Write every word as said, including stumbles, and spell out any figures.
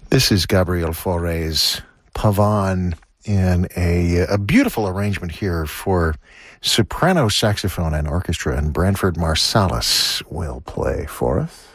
This is Gabriel Fauré's Pavane in a, a beautiful arrangement here for soprano saxophone and orchestra, and Branford Marsalis will play for us.